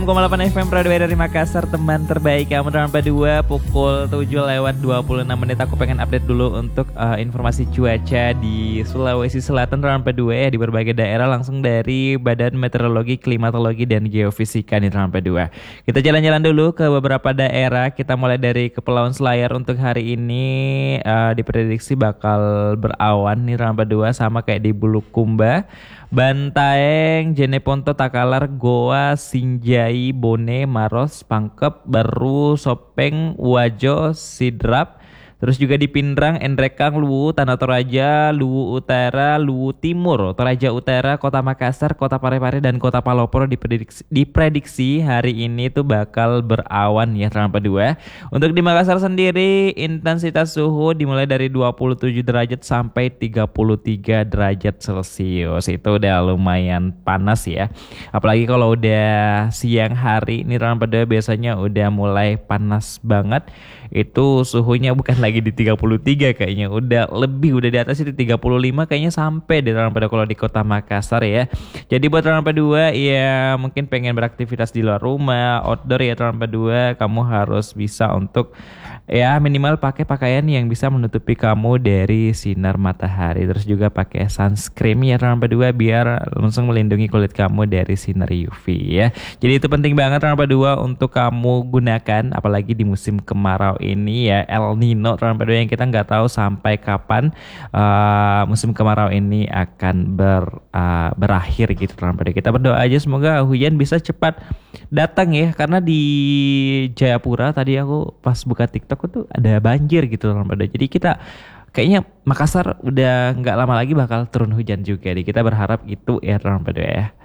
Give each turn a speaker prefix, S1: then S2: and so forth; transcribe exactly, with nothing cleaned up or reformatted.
S1: delapan F M Pradua dari Makassar, teman terbaik kamu dalam dua pukul tujuh lewat dua puluh enam menit. Aku pengen update dulu untuk uh, informasi cuaca di Sulawesi Selatan dalam dua ya, di berbagai daerah langsung dari Badan Meteorologi, Klimatologi dan Geofisika di dalam dua. Kita jalan-jalan dulu ke beberapa daerah. Kita mulai dari Kepulauan Selayar. Untuk hari ini uh, diprediksi bakal berawan nih dalam dua, sama kayak di Bulukumba, Bantaeng, Jeneponto, Takalar, Goa, Sinjai, Bone, Maros, Pangkep, Baru, Sopeng, Wajo, Sidrap. Terus juga di Pindrang, Endrekang, Luwu, Tanah Toraja, Luwu Utara, Luwu Timur, Toraja Utara, Kota Makassar, Kota Parepare, dan Kota Paloporo diprediksi, diprediksi hari ini tuh bakal berawan ya terlampau dua. Untuk di Makassar sendiri, intensitas suhu dimulai dari dua puluh tujuh derajat sampai tiga puluh tiga derajat Celcius. Itu udah lumayan panas ya. Apalagi kalau udah siang hari, ini terlampau dua biasanya udah mulai panas banget. Itu suhunya bukan lagi di tiga puluh tiga kayaknya, udah lebih, udah di atas itu tiga puluh lima kayaknya sampai di dalam pada kalau di Kota Makassar ya. Jadi buat dalam dua ya mungkin pengen beraktivitas di luar rumah, outdoor ya dalam dua, kamu harus bisa untuk ya minimal pakai pakaian yang bisa menutupi kamu dari sinar matahari. Terus juga pakai sunscreen ya dalam dua biar langsung melindungi kulit kamu dari sinar U V ya. Jadi itu penting banget dalam dua untuk kamu gunakan, apalagi di musim kemarau ini ya, El Nino dalam dua yang kita nggak tahu sampai kapan uh, musim kemarau ini akan ber, uh, berakhir gitu dalam dua. Kita berdoa aja semoga hujan bisa cepat datang ya, karena di Jayapura tadi aku pas buka TikTok itu ada banjir gitu dalam dua. Jadi kita kayaknya Makassar udah nggak lama lagi bakal turun hujan juga. Jadi kita berharap itu ya dalam dua ya.